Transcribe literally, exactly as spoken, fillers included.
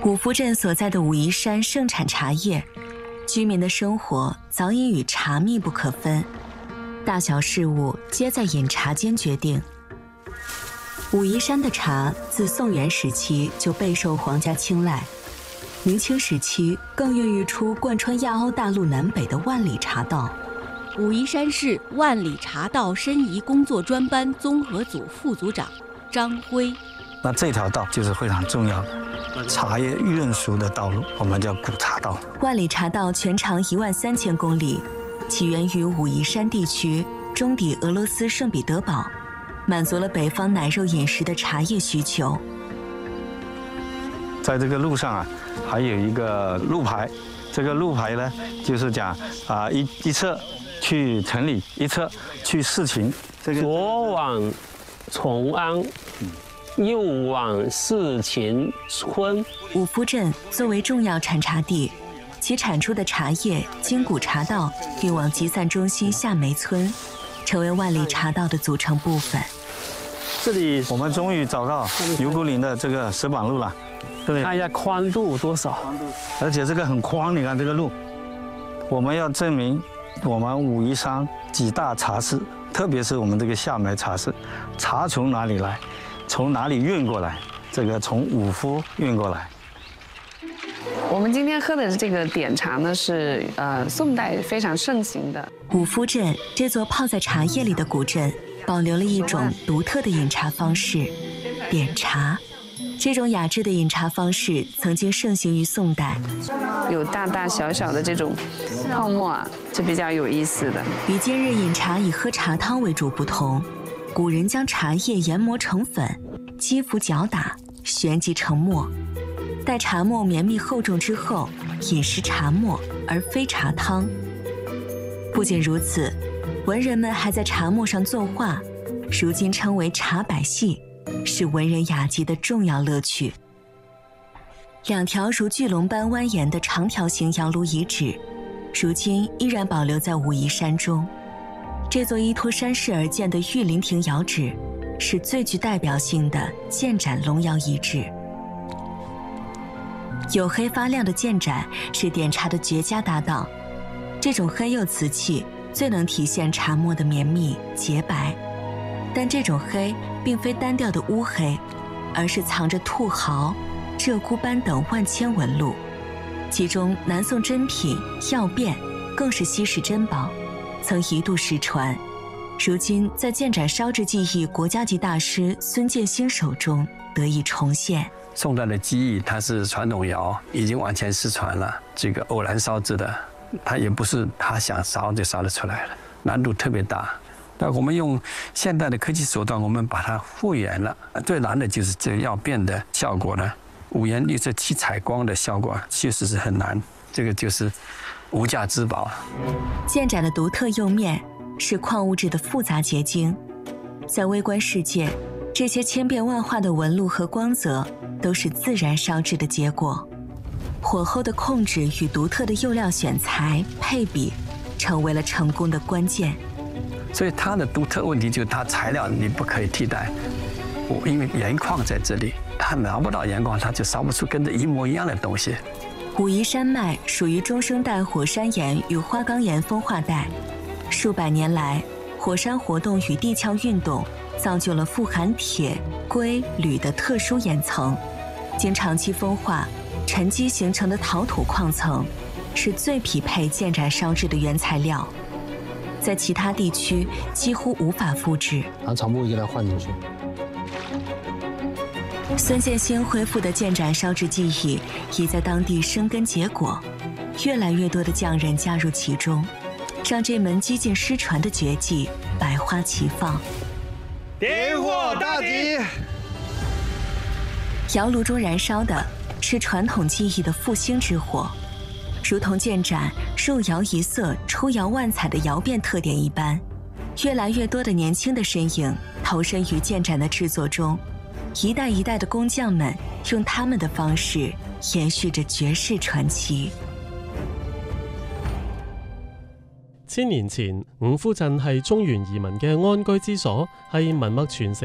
五福镇所在的武夷山盛产茶叶，居民的生活早已与茶密不可分，大小事务皆在饮茶间决定。武夷山的茶自宋元时期就备受皇家青睐，明清时期更孕育出贯穿亚欧大陆南北的万里茶道。 武夷山市万里茶道申遗工作专班综合组副组长张辉。 那这条道就是非常重要的茶叶运输的道路，我们叫古茶道。 万里茶道全长一万三千公里，起源于武夷山地区，中抵俄罗斯圣彼得堡，满足了北方奶肉饮食的茶叶需求。 在这个路上啊，还有一个路牌，这个路牌呢，就是讲啊、呃、一一侧去城里，一侧去市情。这个左往崇安，右往市情村。 五福镇作为重要产茶地，其产出的茶叶经古茶道运往集散中心夏梅村，成为万里茶道的组成部分。 这里我们终于找到油沟林的这个石板路了。这里看一下宽度多少， 而且这个很宽，你看这个路，我们要证明我们武夷山几大茶市，特别是我们这个夏梅茶市，茶从哪里来，从哪里运过来，这个从五福运过来。 我们今天喝的这个点茶呢，是呃宋代非常盛行的。 五福镇这座泡在茶叶里的古镇，保留了一种独特的饮茶方式——点茶。这种雅致的饮茶方式曾经盛行于宋代， 有大大小小的这种泡沫啊，是比较有意思的。 与今日饮茶以喝茶汤为主不同，古人将茶叶研磨成粉，击服搅打，旋即成沫。待茶沫绵密厚重之后，饮食茶沫而非茶汤。不仅如此，文人们还在茶沫上作画，如今称为茶百戏，是文人雅集的重要乐趣。两条如巨龙般蜿蜒的长条形窑炉遗址，如今依然保留在武夷山中。这座依托山势而建的玉林亭窑址，是最具代表性的建盏龙窑遗址。黝黑发亮的建盏是点茶的绝佳搭档，这种黑釉瓷器最能体现茶沫的绵密洁白。但这种黑并非单调的乌黑，而是藏着兔毫、鹧鸪斑等万千纹路，其中南宋珍品药变更是稀世珍宝，曾一度失传，如今在建盏烧制技艺国家级大师孙建兴手中得以重现。 宋代的技艺，它是传统窑，已经完全失传了。这个偶然烧制的，它也不是他想烧就烧得出来了，难度特别大。那我们用现代的科技手段，我们把它复原了。最难的就是这个药变的效果呢，五颜六色七彩光的效果确实是很难，这个就是无价之宝。 建盏的独特釉面是矿物质的复杂结晶，在微观世界，这些千变万化的纹路和光泽都是自然烧制的结果。火候的控制与独特的釉料选材配比，成为了成功的关键。 所以它的独特问题就是它材料你不可以替代，我因为盐矿在这里，它拿不到盐矿，它就烧不出跟这一模一样的东西。 武夷山脉属于中生代火山岩与花岗岩风化带，数百年来，火山活动与地壳运动造就了富含铁、硅、铝的特殊岩层，经长期风化沉积形成的陶土矿层，是最匹配建盏烧制的原材料。在其他地区几乎无法复制。 拿草木给它换进去。 孙建兴恢复的建盏烧制技艺已在当地生根结果，越来越多的匠人加入其中，让这门几近失传的绝技百花齐放。 点火大吉！ 窑炉中燃烧的是传统技艺的复兴之火。如同建盏入窑一色、出窑万彩的窑变特点一般，越来越多的年轻的身影投身于建盏的制作中，一代一代的工匠们用他们的方式延续着绝世傳奇。 千年前，五福鎮係中原移民嘅安居之所，係文物傳承